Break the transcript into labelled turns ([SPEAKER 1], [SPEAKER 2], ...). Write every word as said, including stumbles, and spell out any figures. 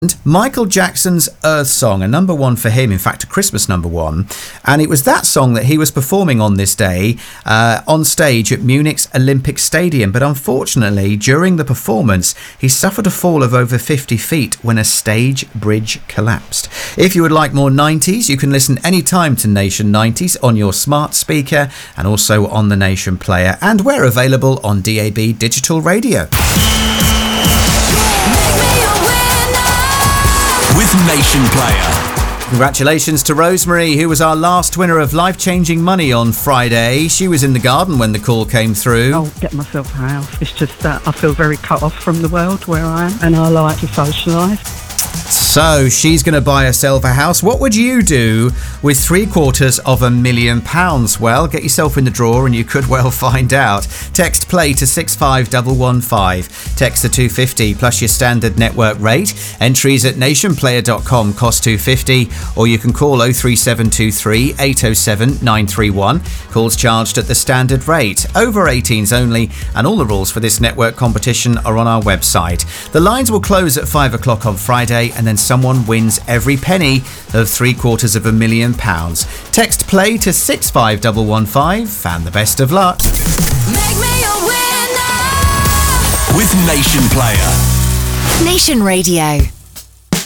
[SPEAKER 1] Michael Jackson's Earth Song, a number one for him, in fact a Christmas number one, and it was that song that he was performing on this day uh, on stage at Munich's Olympic Stadium, but unfortunately during the performance he suffered a fall of over fifty feet when a stage bridge collapsed. If you would like more nineties, you can listen anytime to Nation nineties on your smart speaker and also on the Nation player, and we're available on D A B digital radio.
[SPEAKER 2] With Nation Player.
[SPEAKER 1] Congratulations to Rosemary, who was our last winner of life-changing money on Friday. She was in the garden when the call came through.
[SPEAKER 3] I'll get myself a house. It's just that I feel very cut off from the world where I am, and I like to socialise.
[SPEAKER 1] So she's going to buy herself a house. What would you do with three quarters of a million pounds? Well, get yourself in the drawer and you could well find out. Text play to six five one one five. Text the two fifty plus your standard network rate. Entries at nationplayer dot com cost two fifty, or you can call oh three seven two three eight oh seven nine three one. Calls charged at the standard rate. Over eighteens only, and all the rules for this network competition are on our website. The lines will close at five o'clock on Friday, and then someone wins every penny of three quarters of a million pounds. Text play to six five one one five, and the best of luck.
[SPEAKER 2] Make me a winner with Nation Player.
[SPEAKER 4] Nation Radio.